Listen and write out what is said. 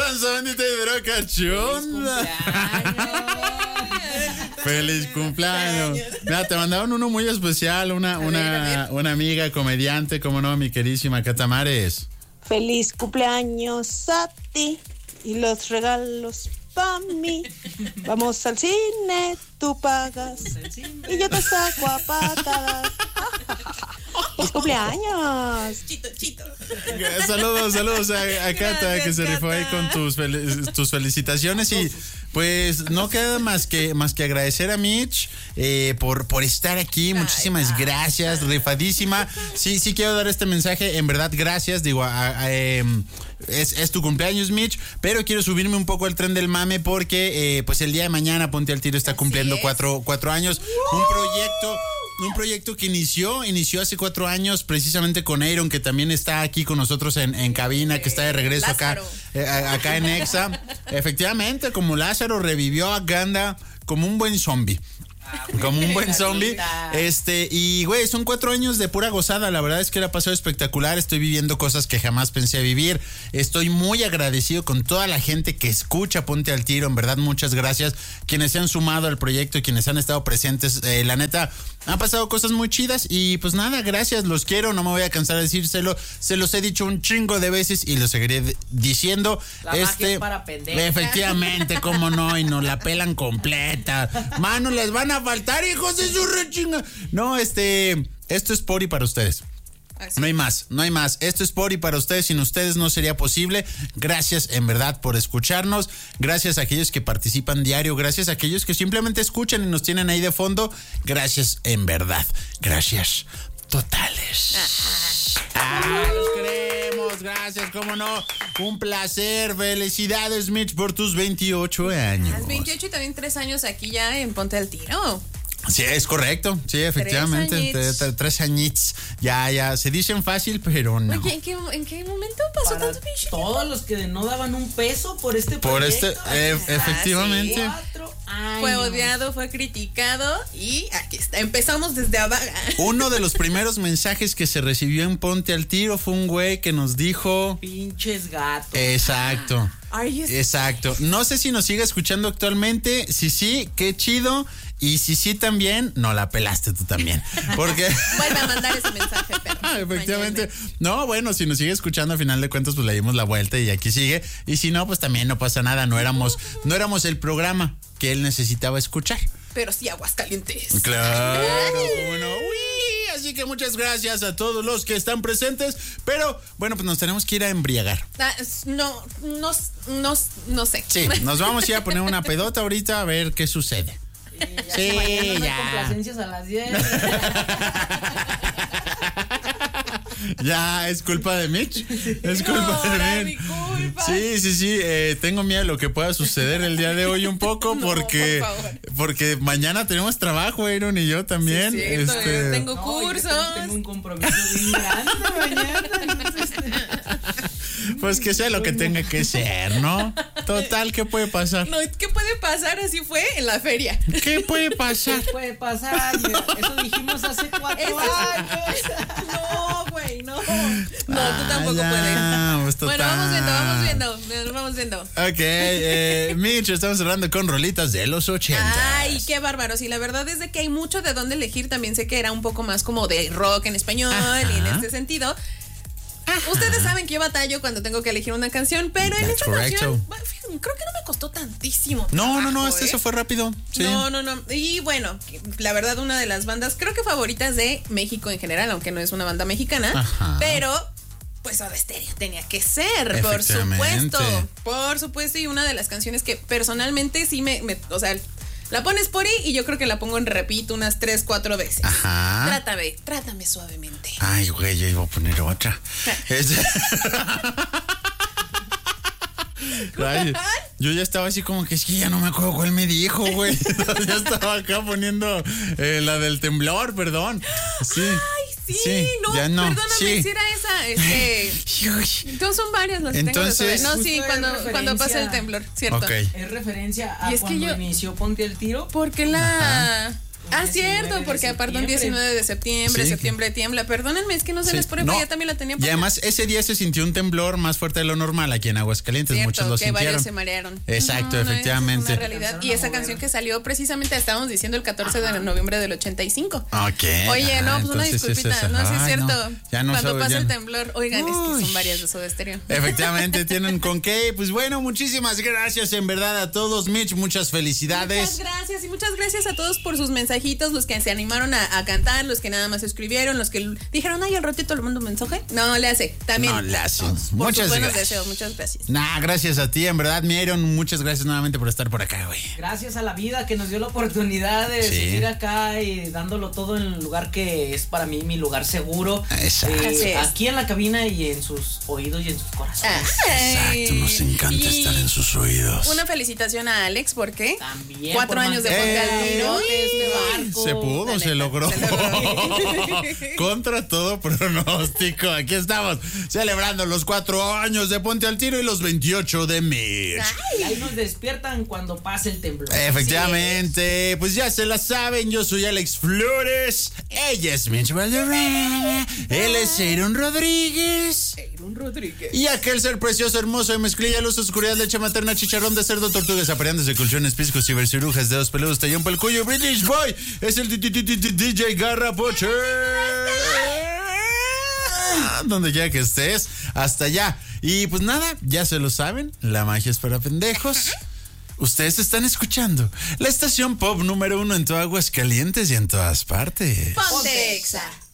panzonita y drocachonda. Feliz cumpleaños. Mira, te mandaron uno muy especial, una amiga comediante, como no, mi queridísima Catamares. Feliz cumpleaños a ti y los regalos pa' mí. Vamos al cine, tú pagas y yo te saco a patadas. ¡Feliz cumpleaños! Chito. Saludos a Cata, que se rifó ahí con tus felicitaciones. Y pues no queda más que agradecer a Mitch por estar aquí. Muchísimas gracias, rifadísima. Sí quiero dar este mensaje, en verdad, gracias. Digo, es tu cumpleaños, Mitch, pero quiero subirme un poco al tren del mame porque pues el día de mañana Ponte al Tiro está cumpliendo 4 años. Un proyecto que inició hace 4 años precisamente con Aaron, que también está aquí con nosotros en cabina, que está de regreso acá en Exa. Efectivamente, como Lázaro revivió a Ganda como un buen zombie. Como un buen zombie. Y güey, son 4 años de pura gozada. La verdad es que la ha pasado espectacular. Estoy viviendo cosas que jamás pensé vivir. Estoy muy agradecido con toda la gente que escucha Ponte al Tiro. En verdad, muchas gracias. Quienes se han sumado al proyecto y quienes han estado presentes. La neta, han pasado cosas muy chidas. Y pues nada, gracias, los quiero. No me voy a cansar de decírselo. Se los he dicho un chingo de veces y lo seguiré diciendo. La magia es para pendejos. Efectivamente, cómo no, y nos la pelan completa. Mano, les van a faltar, hijos de su rechinga. No, esto es por y para ustedes. No hay más. Esto es por y para ustedes. Sin ustedes no sería posible. Gracias en verdad por escucharnos. Gracias a aquellos que participan diario. Gracias a aquellos que simplemente escuchan y nos tienen ahí de fondo. Gracias en verdad. Gracias totales. Los queremos. Gracias, cómo no. Un placer. Felicidades, Mitch, por tus 28 años. 28 y también 3 años aquí ya en Ponte al Tiro. Sí, es correcto. Sí, efectivamente. 3 añitos. Ya. Se dicen fácil, pero no. Oye, ¿en qué momento pasó Para tanto pinche? todos los que no daban un peso por este proyecto. Efectivamente. 4 años. Fue odiado, fue criticado y aquí está. Empezamos desde abajo. Uno de los primeros mensajes que se recibió en Ponte al Tiro fue un güey que nos dijo: pinches gatos. Exacto. Exacto. No sé si nos sigue escuchando actualmente. Si sí, qué chido. Y si sí también, no la pelaste tú también. Porque vuelve a mandar ese mensaje, perro. Efectivamente. Mañana. No, bueno, si nos sigue escuchando, a final de cuentas, pues le dimos la vuelta y aquí sigue. Y si no, pues también no pasa nada. No éramos el programa que él necesitaba escuchar. Pero sí, Aguascalientes. Claro, cómo no. Uy, así que muchas gracias a todos los que están presentes. Pero, bueno, pues nos tenemos que ir a embriagar. No sé. Sí, nos vamos a ir a poner una pedota ahorita a ver qué sucede. Sí, ya. Complacencias a las 10. Ya, es culpa de Mitch. Es culpa de Mitch. Sí. Tengo miedo de lo que pueda suceder el día de hoy un poco porque mañana tenemos trabajo, Aaron y yo también. Sí, tengo cursos. Tengo un compromiso bien grande mañana. Pues que sea lo que tenga que ser, ¿no? Total, ¿qué puede pasar? No, ¿qué puede pasar? Así fue en la feria. ¿Qué puede pasar? ¿Qué puede pasar? Mira, eso dijimos hace 4 años. No, güey, no. No, tú tampoco puedes. Pues bueno, vamos viendo. Ok, Mitch, estamos hablando con rolitas de los 80. Ay, qué bárbaros. Y la verdad es de que hay mucho de dónde elegir. También sé que era un poco más como de rock en español. Ajá. Y en este sentido. Ajá. Ustedes saben que yo batallo cuando tengo que elegir una canción, pero en esta canción creo que no me costó tantísimo trabajo, No, eso fue rápido. Sí. No. Y bueno, la verdad, una de las bandas creo que favoritas de México en general, aunque no es una banda mexicana, ajá, pero pues Soda Stereo tenía que ser, por supuesto, y una de las canciones que personalmente sí o sea, la pones por ahí y yo creo que la pongo en repito unas 3-4 veces. Ajá. Trátame suavemente. Ay, güey, yo iba a poner otra. Ay, yo ya estaba así como que es que ya no me acuerdo cuál me dijo, güey. Ya estaba acá poniendo la del temblor, perdón. Sí. Ay, sí, no, perdóname, si era esa. Entonces son varias las que tengo de saber. No, sí, cuando pasa el temblor, ¿cierto? Okay. Es referencia a cuando inició Ponte al Tiro. Porque la... Cierto, porque aparte un 19 de septiembre, septiembre tiembla. Perdónenme, es que no sé, les pone, ya también la tenía. Y además ese día se sintió un temblor más fuerte de lo normal aquí en Aguascalientes. Cierto, muchos lo que sintieron. Varios se marearon. Exacto, efectivamente. Es una realidad. Y esa canción que salió precisamente, estábamos diciendo el 14 de noviembre del 85. Ok. Oye, no, pues una disculpita. No, sí es cierto. Ya no Cuando pasa el temblor, oigan, es que son varias de Soda Stereo. Efectivamente, tienen con qué. Pues bueno, muchísimas gracias en verdad a todos, Mitch. Muchas felicidades. Muchas gracias y muchas gracias a todos por sus mensajitos, los que se animaron a cantar, los que nada más escribieron, los que dijeron, ay, al ratito le mando un mensaje. No, le hace. También. No, le hace. Muchas buenos deseos, muchas gracias. Nah, gracias a ti, en verdad, Miron. Muchas gracias nuevamente por estar por acá, güey. Gracias a la vida que nos dio la oportunidad de seguir acá y dándolo todo en el lugar que es para mí mi lugar seguro. Exacto. Aquí en la cabina y en sus oídos y en sus corazones. Exacto, nos encanta estar en sus oídos. Una felicitación a Alex, porque también 4 años de Ponte al Tiro. Este barco. Se pudo, se logró. Contra todo pronóstico. Aquí estamos celebrando los 4 años de Ponte al Tiro y los 28 de Mitch. Y ahí nos despiertan cuando pase el temblor. Efectivamente, pues ya se la saben, yo soy Alex Flores, ella es Mitch Valderrama, él es Aaron Rodríguez. Y aquel ser precioso, hermoso de mezclilla, luz, oscuridad, leche materna, chicharrón de cerdo, tortugas, apareantes de colchones, piscos, cibercirujas, dedos peludos, tallón pel cuello, British Boy, es el DJ Garrapoche. Donde ya que estés, hasta allá. Y pues nada, ya se lo saben, la magia es para pendejos. Ustedes están escuchando la estación pop número 1 en todo Aguascalientes y en todas partes. Ponte Exa.